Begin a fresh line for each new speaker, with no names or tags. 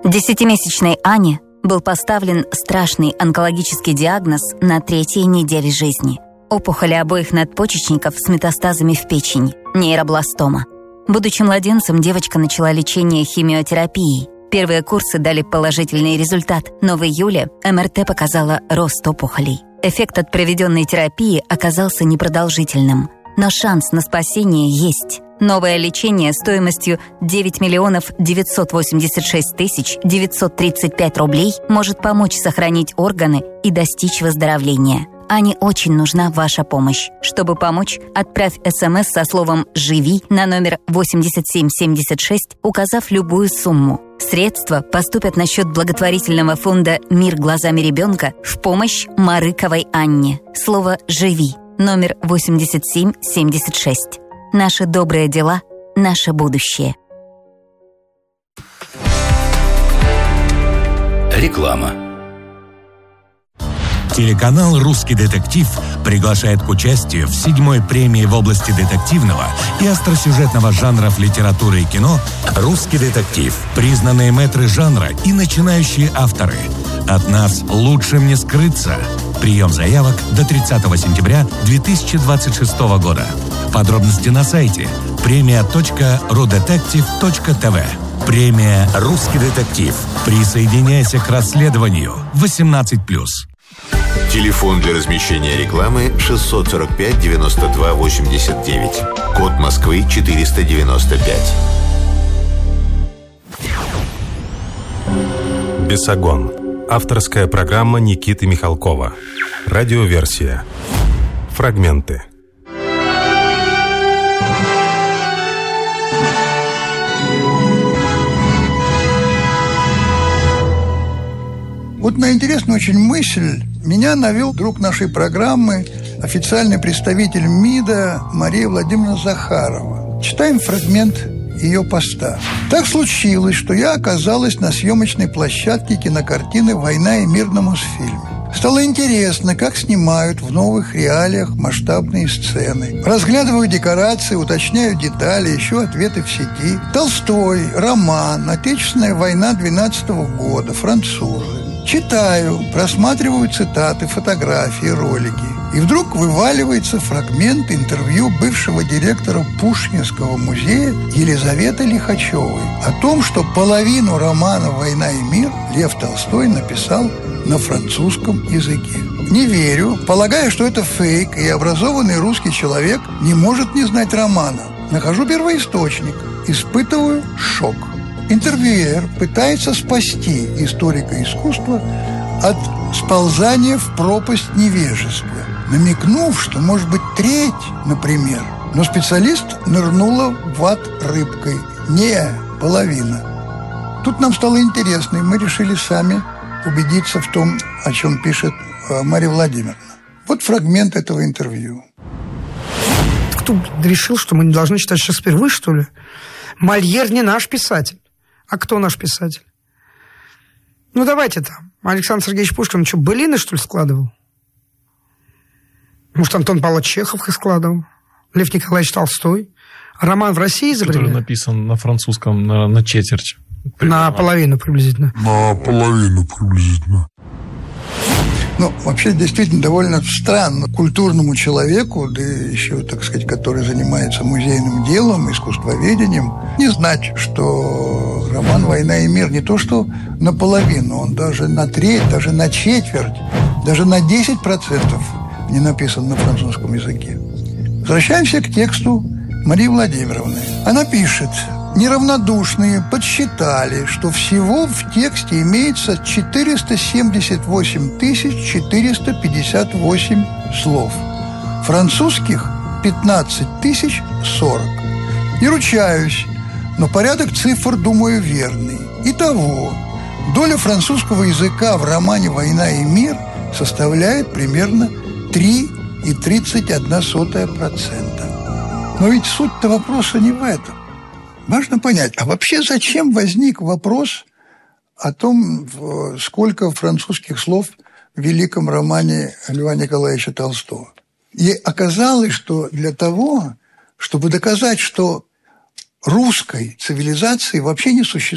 10-месячной Ане был поставлен страшный онкологический диагноз на 3-й неделе жизни. Опухоли обоих надпочечников с метастазами в печени, нейробластома. Будучи младенцем, девочка начала лечение химиотерапией. Первые курсы дали положительный результат, но в июле МРТ показала рост опухолей. Эффект от проведенной терапии оказался непродолжительным, но шанс на спасение есть. Новое лечение стоимостью 9 986 935 рублей может помочь сохранить органы и достичь выздоровления. Ане очень нужна ваша помощь. Чтобы помочь, отправь СМС со словом «Живи» на номер 8776, указав любую сумму. Средства поступят на счет благотворительного фонда «Мир глазами ребенка» в помощь Марыковой Анне. Слово «Живи» номер 8776. Наши добрые дела – наше будущее.
Реклама.
Телеканал «Русский детектив» приглашает к участию в 7-й премии в области детективного и остросюжетного жанров литературы и кино «Русский детектив». Признанные мэтры жанра и начинающие авторы. От нас лучшим не скрыться. Прием заявок до 30 сентября 2026 года. Подробности на сайте premia.rudetective.tv. Премия «Русский детектив». Присоединяйся к расследованию. 18+.
Телефон для размещения рекламы 645 92 89. Код Москвы 495.
Бесогон. Авторская программа Никиты Михалкова. Радиоверсия. Фрагменты.
Вот на интересную очень мысль меня навел друг нашей программы, официальный представитель МИДа Мария Владимировна Захарова. Читаем фрагмент ее поста. «Так случилось, что я оказалась на съемочной площадке кинокартины «Война и мир» на Мосфильме. Стало интересно, как снимают в новых реалиях масштабные сцены. Разглядываю декорации, уточняю детали, ищу ответы в сети. Толстой, роман, Отечественная война 12-го года, французы. Читаю, просматриваю цитаты, фотографии, ролики. И вдруг вываливается фрагмент интервью бывшего директора Пушкинского музея Елизаветы Лихачевой о том, что половину романа «Война и мир» Лев Толстой написал на французском языке. Не верю, полагаю, что это фейк, и образованный русский человек не может не знать романа. Нахожу первоисточник, испытываю шок. Интервьюер пытается спасти историка искусства от сползания в пропасть невежества, намекнув, что может быть треть, например. Но специалист нырнула в ад рыбкой. Не половина. Тут нам стало интересно, и мы решили сами убедиться в том, о чем пишет Мария Владимировна. Вот фрагмент этого интервью.
Кто решил, что мы не должны читать Шекспира? Вы, что ли? Мольер не наш писатель. А кто наш писатель? Ну, давайте там. Александр Сергеевич Пушкин, что, былины, что ли, складывал? Может, Антон Павлович Чехов их складывал? Лев Николаевич Толстой? Роман в России изобрели?
Который написан на французском на четверть.
Наполовину приблизительно.
Наполовину приблизительно. Ну, вообще, действительно, довольно странно культурному человеку, да еще, так сказать, который занимается музейным делом, искусствоведением, не знать, что роман «Война и мир» не то что наполовину, он даже на треть, даже на четверть, даже на 10% не написан на французском языке. Возвращаемся к тексту Марии Владимировны. Она пишет: неравнодушные подсчитали, что всего в тексте имеется 478 458 слов. Французских 15 040. Не ручаюсь, но порядок цифр, думаю, верный. Итого, доля французского языка в романе «Война и мир» составляет примерно 3,31%. Но ведь суть-то вопроса не в этом. Важно понять, а вообще зачем возник вопрос о том, сколько французских слов в великом романе Льва Николаевича Толстого? И оказалось, что для того, чтобы доказать, что русской цивилизации вообще не существует,